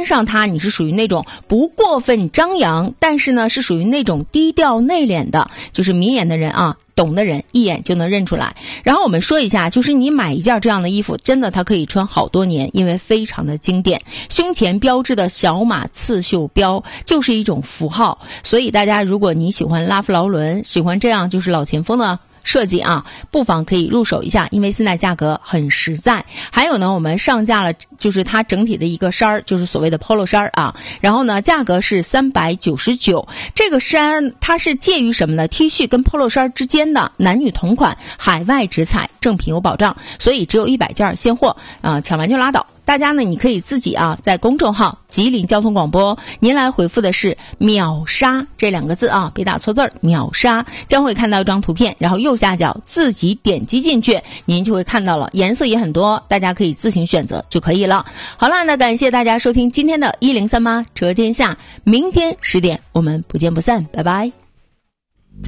上它，你是属于那种不过分张扬，但是呢是属于那种低调内敛的，就是明眼的人啊，懂的人一眼就能认出来。然后我们说一下，就是你买一件这样的衣服，真的它可以穿好多年，因为非常的经典。胸前标志的小马刺绣标就是一种符号，所以大家如果你喜欢拉夫劳伦，喜欢这样就是老前锋的设计啊，不妨可以入手一下，因为现在价格很实在。还有呢，我们上架了就是它整体的一个衫，就是所谓的 polo 衫啊，然后呢价格是399。这个衫它是介于什么呢 T 恤跟 polo 衫之间的，男女同款，海外直采，正品有保障，所以只有100件现货啊，抢完就拉倒。大家呢，你可以自己啊，在公众号吉林交通广播，您来回复的是秒杀这2个字啊，别打错字儿，秒杀，将会看到一张图片，然后右下角自己点击进去，您就会看到了，颜色也很多，大家可以自行选择就可以了。好了，那感谢大家收听今天的103妈车天下，明天10点我们不见不散，拜拜。